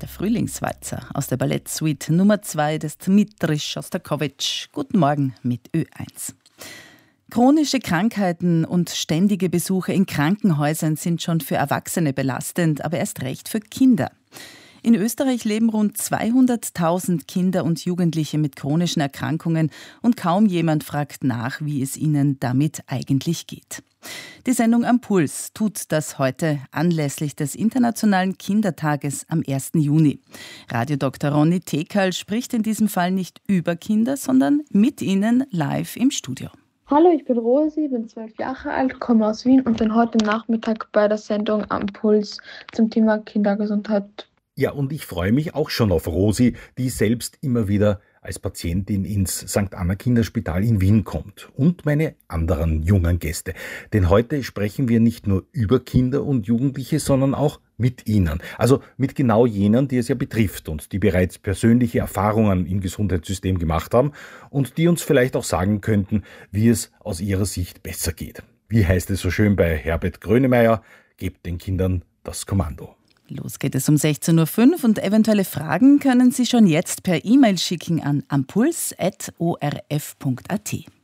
Der Frühlingswalzer aus der Ballettsuite Nummer 2 des Dmitri Schostakowitsch. Guten Morgen mit Ö1. Chronische Krankheiten und ständige Besuche in Krankenhäusern sind schon für Erwachsene belastend, aber erst recht für Kinder. In Österreich leben rund 200.000 Kinder und Jugendliche mit chronischen Erkrankungen und kaum jemand fragt nach, wie es ihnen damit eigentlich geht. Die Sendung Am Puls tut das heute anlässlich des Internationalen Kindertages am 1. Juni. Radio-Dr. Ronny Tekal spricht in diesem Fall nicht über Kinder, sondern mit ihnen live im Studio. Hallo, ich bin Rosi, bin 12 Jahre alt, komme aus Wien und bin heute Nachmittag bei der Sendung Am Puls zum Thema Kindergesundheit. Ja, und ich freue mich auch schon auf Rosi, die selbst immer wieder als Patientin ins St. Anna Kinderspital in Wien kommt. Und meine anderen jungen Gäste. Denn heute sprechen wir nicht nur über Kinder und Jugendliche, sondern auch mit ihnen. Also mit genau jenen, die es ja betrifft und die bereits persönliche Erfahrungen im Gesundheitssystem gemacht haben und die uns vielleicht auch sagen könnten, wie es aus ihrer Sicht besser geht. Wie heißt es so schön bei Herbert Grönemeyer? Gebt den Kindern das Kommando. Los geht es um 16.05 Uhr und eventuelle Fragen können Sie schon jetzt per E-Mail schicken an ampuls@orf.at.